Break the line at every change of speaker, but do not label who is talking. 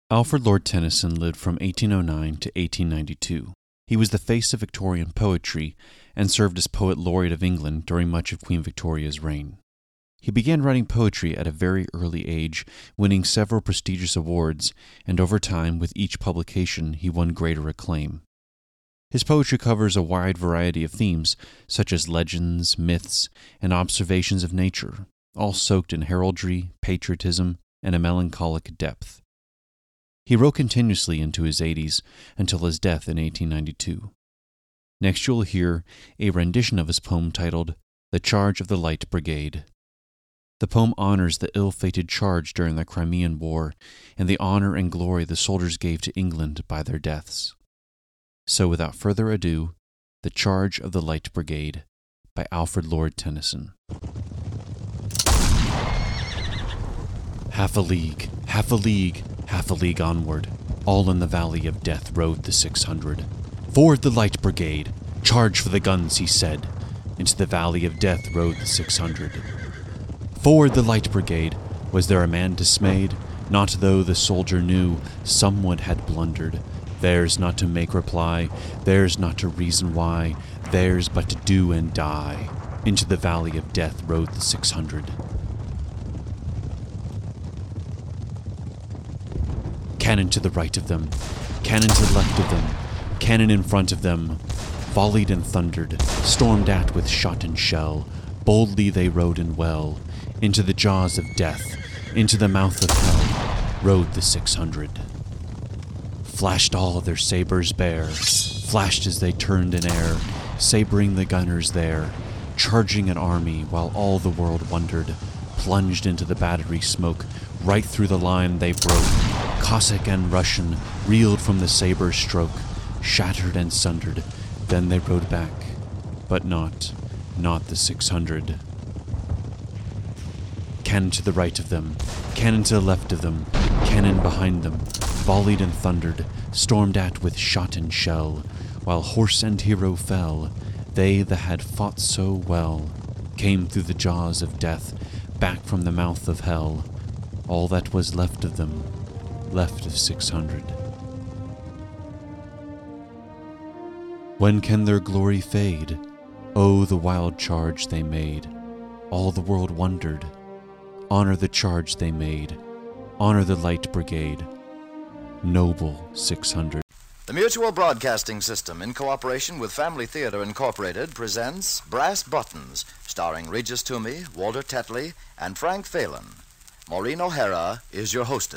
Alfred Lord Tennyson lived from 1809 to 1892. He was the face of Victorian poetry and served as Poet Laureate of England during much of Queen Victoria's reign. He began writing poetry at a very early age, winning several prestigious awards, and over time, with each publication, he won greater acclaim. His poetry covers a wide variety of themes, such as legends, myths, and observations of nature, all soaked in heraldry, patriotism, and a melancholic depth. He wrote continuously into his 80s until his death in 1892. Next you'll hear a rendition of his poem titled The Charge of the Light Brigade. The poem honors the ill-fated charge during the Crimean War and the honor and glory the soldiers gave to England by their deaths. So without further ado, The Charge of the Light Brigade by Alfred Lord Tennyson. Half a league, half a league, half a league onward, all in the valley of death rode the 600. Forward the light brigade, charge for the guns, he said. Into the valley of death rode the 600. Forward the light brigade, was there a man dismayed? Not though the soldier knew someone had blundered. Theirs not to make reply, theirs not to reason why, theirs but to do and die. Into the valley of death rode the 600. Cannon to the right of them, cannon to the left of them, cannon in front of them, volleyed and thundered, stormed at with shot and shell, boldly they rode and well, into the jaws of death, into the mouth of hell, rode the 600. Flashed all their sabres bare, flashed as they turned in air, sabring the gunners there, charging an army while all the world wondered, plunged into the battery smoke, right through the line they broke. Cossack and Russian reeled from the saber stroke, shattered and sundered, then they rode back, but not the 600. Cannon to the right of them, cannon to the left of them, cannon behind them, volleyed and thundered, stormed at with shot and shell, while horse and hero fell, they that had fought so well, came through the jaws of death, back from the mouth of hell, all that was left of them, left of 600. When can their glory fade? Oh, the wild charge they made. All the world wondered. Honor the charge they made. Honor the light brigade. Noble 600.
The Mutual Broadcasting System, in cooperation with Family Theater Incorporated, presents Brass Buttons, starring Regis Toomey, Walter Tetley, and Frank Phelan. Maureen O'Hara is your hostess.